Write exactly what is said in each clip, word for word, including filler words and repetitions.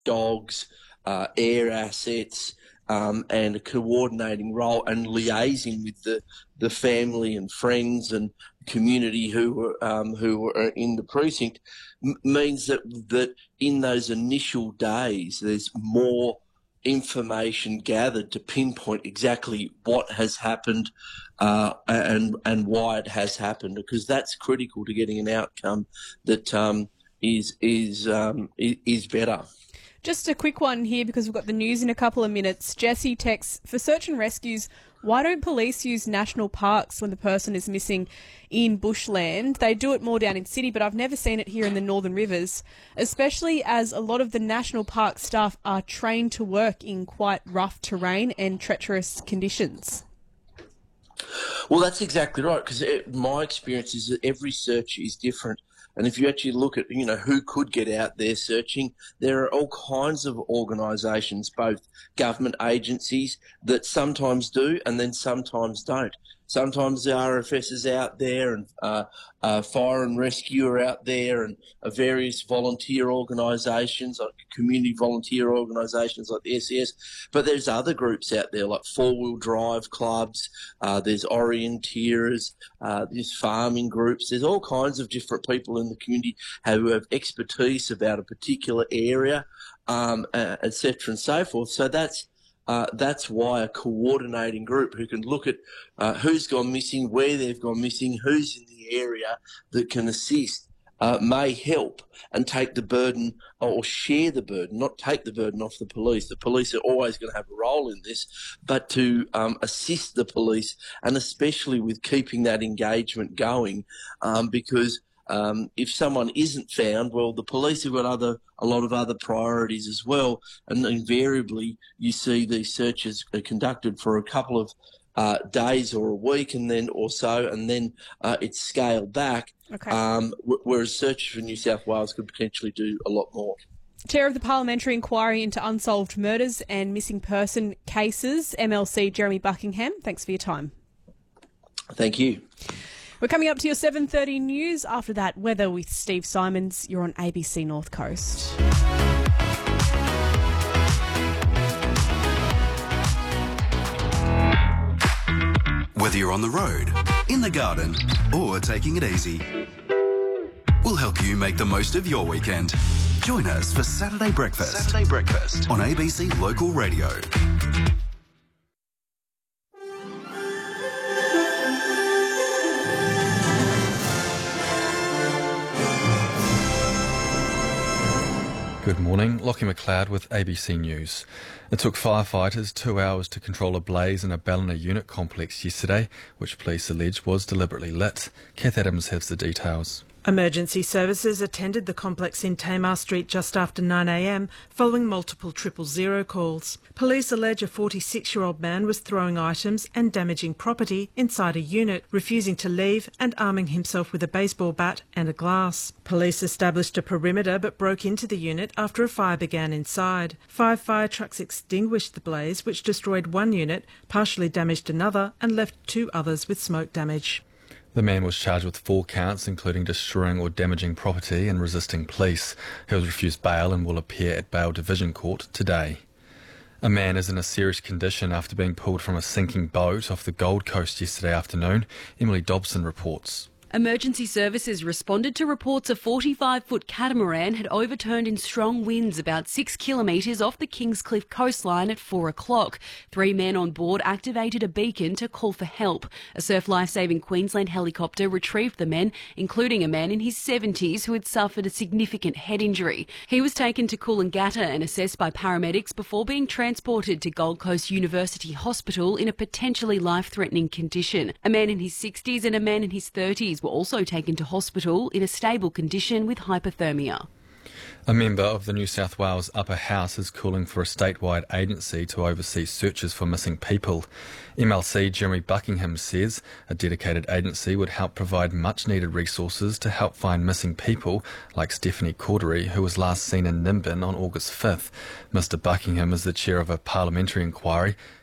dogs, uh, air assets, um, and a coordinating role and liaising with the, the family and friends and community who were um, who are in the precinct m- means that that in those initial days there's more information gathered to pinpoint exactly what has happened uh, and and why it has happened, because that's critical to getting an outcome that um, is is um, is better. Just a quick one here because we've got the news in a couple of minutes. Jesse texts, for search and rescues, why don't police use national parks when the person is missing in bushland? They do it more down in city, but I've never seen it here in the Northern Rivers, especially as a lot of the national park staff are trained to work in quite rough terrain and treacherous conditions. Well, that's exactly right, because my experience is that every search is different. And if you actually look at, you know, who could get out there searching, there are all kinds of organisations, both government agencies that sometimes do and then sometimes don't. Sometimes the R F S is out there and uh, uh, fire and rescue are out there, and uh, various volunteer organisations, like community volunteer organisations like the S E S. But there's other groups out there like four-wheel drive clubs, uh, there's orienteers, uh, there's farming groups. There's all kinds of different people in the community who have expertise about a particular area, um, uh, et cetera and so forth. So that's Uh, that's why a coordinating group who can look at uh, who's gone missing, where they've gone missing, who's in the area that can assist uh, may help and take the burden or share the burden, not take the burden off the police. The police are always going to have a role in this, but to um, assist the police, and especially with keeping that engagement going, um, because Um, if someone isn't found, well, the police have got other a lot of other priorities as well, and invariably you see these searches are conducted for a couple of uh, days or a week, and then or so, and then uh, it's scaled back. Okay. Um, w- whereas searches for New South Wales could potentially do a lot more. Chair of the Parliamentary Inquiry into Unsolved Murders and Missing Person Cases, M L C Jeremy Buckingham, thanks for your time. Thank you. We're coming up to your seven thirty news. After that, weather with Steve Simons. You're on A B C North Coast. Whether you're on the road, in the garden, or taking it easy, we'll help you make the most of your weekend. Join us for Saturday Breakfast. Saturday Breakfast on A B C Local Radio. Good morning, Lockie McLeod with A B C News. It took firefighters two hours to control a blaze in a Ballina unit complex yesterday, which police allege was deliberately lit. Kath Adams has the details. Emergency services attended the complex in Tamar Street just after nine a m following multiple triple zero calls. Police allege a forty-six-year-old man was throwing items and damaging property inside a unit, refusing to leave and arming himself with a baseball bat and a glass. Police established a perimeter but broke into the unit after a fire began inside. Five fire trucks extinguished the blaze, which destroyed one unit, partially damaged another and left two others with smoke damage. The man was charged with four counts, including destroying or damaging property and resisting police. He was refused bail and will appear at Bail Division Court today. A man is in a serious condition after being pulled from a sinking boat off the Gold Coast yesterday afternoon. Emily Dobson reports. Emergency services responded to reports a forty-five-foot catamaran had overturned in strong winds about six kilometres off the Kingscliff coastline at four o'clock. Three men on board activated a beacon to call for help. A Surf Lifesaving Queensland helicopter retrieved the men, including a man in his seventies who had suffered a significant head injury. He was taken to Coolangatta and assessed by paramedics before being transported to Gold Coast University Hospital in a potentially life-threatening condition. A man in his sixties and a man in his thirties were also taken to hospital in a stable condition with hypothermia. A member of the New South Wales Upper House is calling for a statewide agency to oversee searches for missing people. M L C Jeremy Buckingham says a dedicated agency would help provide much-needed resources to help find missing people like Stephanie Cordery, who was last seen in Nimbin on August fifth. Mister Buckingham is the chair of a parliamentary inquiry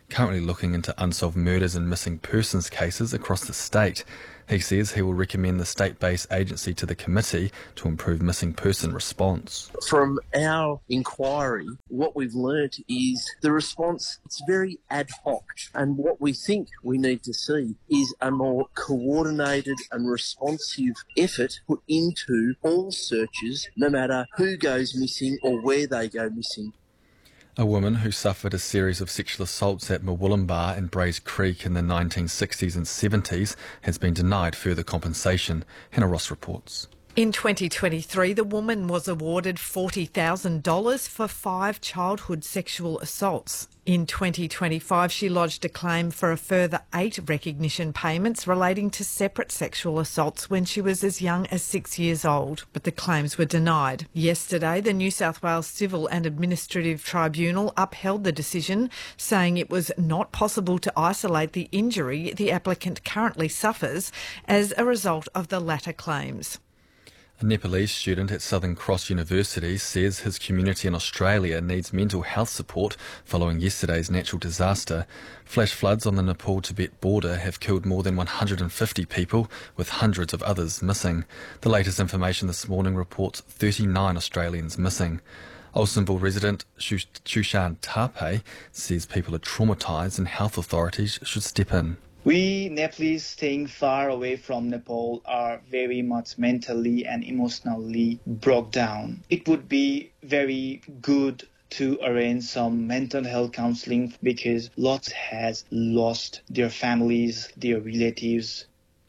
currently looking into unsolved murders and missing persons cases across the state. He says he will recommend the state-based agency to the committee to improve missing person response. From our inquiry, what we've learnt is the response, it's very ad hoc. And what we think we need to see is a more coordinated and responsive effort put into all searches, no matter who goes missing or where they go missing. A woman who suffered a series of sexual assaults at Murwillumbah and Brays Creek in the nineteen sixties and seventies has been denied further compensation. Hannah Ross reports. In twenty twenty-three, the woman was awarded forty thousand dollars for five childhood sexual assaults. In twenty twenty-five, she lodged a claim for a further eight recognition payments relating to separate sexual assaults when she was as young as six years old, but the claims were denied. Yesterday, the New South Wales Civil and Administrative Tribunal upheld the decision, saying it was not possible to isolate the injury the applicant currently suffers as a result of the latter claims. A Nepalese student at Southern Cross University says his community in Australia needs mental health support following yesterday's natural disaster. Flash floods on the Nepal-Tibet border have killed more than one hundred fifty people, with hundreds of others missing. The latest information this morning reports thirty-nine Australians missing. Olsenville resident Shushan Tape says people are traumatised and health authorities should step in. We Nepalese staying far away from Nepal are very much mentally and emotionally broke down. It would be very good to arrange some mental health counselling because lots has lost their families, their relatives.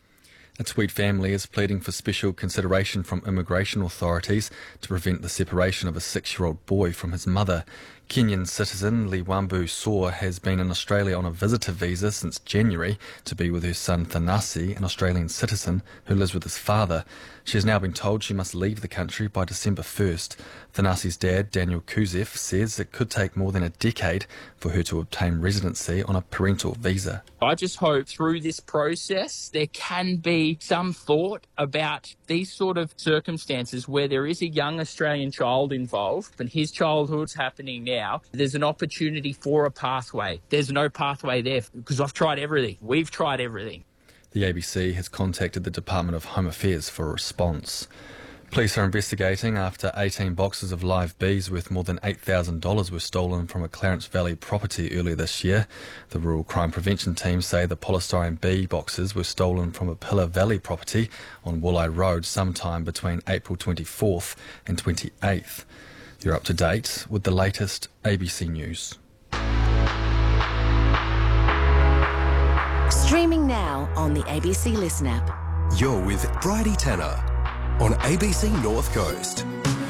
A Tweed family is pleading for special consideration from immigration authorities to prevent the separation of a six-year-old boy from his mother. Kenyan citizen Liwambu Saw has been in Australia on a visitor visa since January to be with her son Thanasi, an Australian citizen who lives with his father. She has now been told she must leave the country by December first. Thanasi's dad, Daniel Kuzef, says it could take more than a decade for her to obtain residency on a parental visa. I just hope through this process there can be some thought about these sort of circumstances where there is a young Australian child involved and his childhood's happening now. There's an opportunity for a pathway. There's no pathway there because I've tried everything. We've tried everything. The A B C has contacted the Department of Home Affairs for a response. Police are investigating after eighteen boxes of live bees worth more than eight thousand dollars were stolen from a Clarence Valley property earlier this year. The Rural Crime Prevention team say the polystyrene bee boxes were stolen from a Pillar Valley property on Woolleye Road sometime between April twenty-fourth and twenty-eighth. You're up to date with the latest A B C News. Streaming now on the A B C Listen app. You're with Bridie Tanner on A B C North Coast.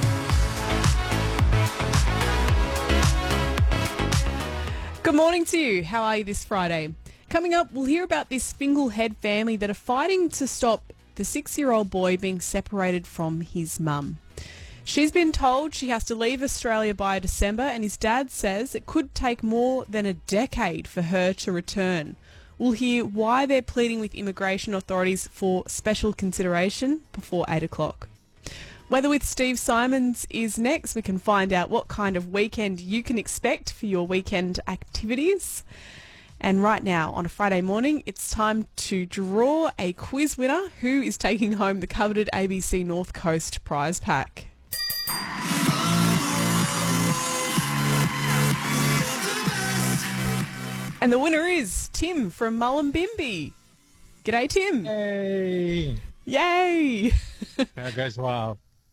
Good morning to you. How are you this Friday? Coming up, we'll hear about this Fingal Head family that are fighting to stop the six-year-old boy being separated from his mum. She's been told she has to leave Australia by December, and his dad says it could take more than a decade for her to return. We'll hear why they're pleading with immigration authorities for special consideration before eight o'clock. Weather with Steve Simons is next. We can find out what kind of weekend you can expect for your weekend activities. And right now, on a Friday morning, it's time to draw a quiz winner who is taking home the coveted A B C North Coast prize pack. And the winner is Tim from Mullumbimby. G'day, Tim. Yay! Yay! That goes wild.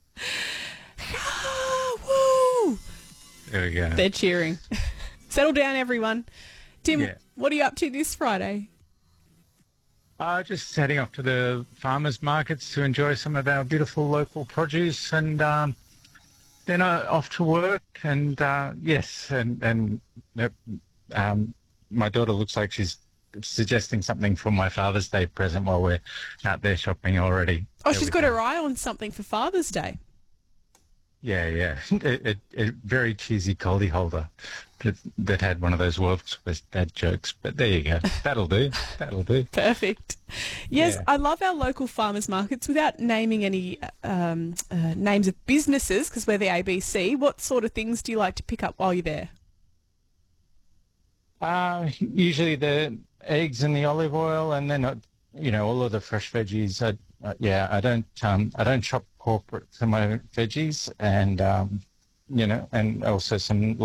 Ah, woo! There we go. They're cheering. Settle down, everyone. Tim, Yeah. what are you up to this Friday? Uh, just heading off to the farmers markets to enjoy some of our beautiful local produce, and um, then uh, off to work. And uh, yes, and and uh, um, my daughter looks like she's suggesting something for my Father's Day present while we're out there shopping already. Oh, There she's we got go. her eye on something for Father's Day. Yeah, yeah. A, a, a very cheesy collie holder that, that had one of those world's best dad jokes. But there you go. That'll do. That'll do. Perfect. Yes, Yeah. I love our local farmers markets. Without naming any um, uh, names of businesses, because we're the A B C, what sort of things do you like to pick up while you're there? Uh, usually the eggs and the olive oil, and then, uh, you know, all of the fresh veggies. I, uh, yeah, I don't, um, I don't shop corporate for my veggies, and um, you know, and also some